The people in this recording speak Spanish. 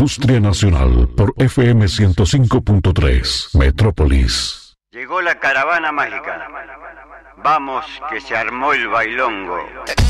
industria nacional por FM 105.3, Metrópolis. Llegó la caravana mágica. Vamos, que se armó el bailongo.